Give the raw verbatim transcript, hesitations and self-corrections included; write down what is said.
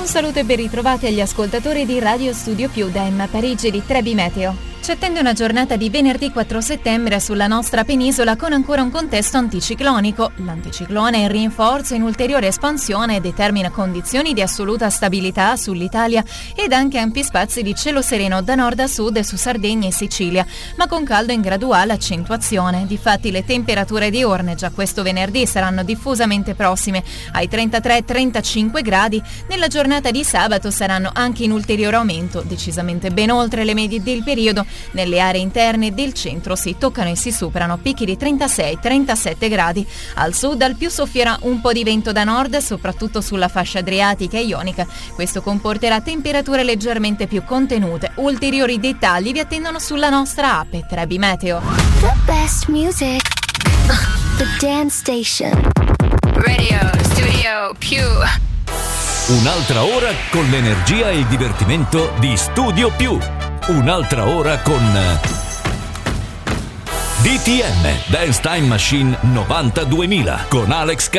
Un saluto e ben ritrovati agli ascoltatori di Radio Studio Più da Emma Parigi di Trebi Meteo. Ci attende una giornata di venerdì quattro settembre sulla nostra penisola con ancora un contesto anticiclonico. L'anticiclone è in rinforzo, in ulteriore espansione, determina condizioni di assoluta stabilità sull'Italia ed anche ampi spazi di cielo sereno da nord a sud su Sardegna e Sicilia, ma con caldo in graduale accentuazione. Difatti le temperature diurne già questo venerdì saranno diffusamente prossime ai trentatré trentacinque gradi, nella giornata di sabato saranno anche in ulteriore aumento, decisamente ben oltre le medie del periodo. Nelle aree interne del centro si toccano e si superano picchi di trentasei trentasette gradi. Al sud al più soffierà un po' di vento da nord, soprattutto sulla fascia adriatica e ionica. Questo comporterà temperature leggermente più contenute. Ulteriori dettagli vi attendono sulla nostra app Trebi Meteo. The best music. The Dance Station. Radio Studio Più. Un'altra ora con l'energia e il divertimento di Studio Più. Un'altra ora con D T M Dance Time Machine novantaduemila con Alex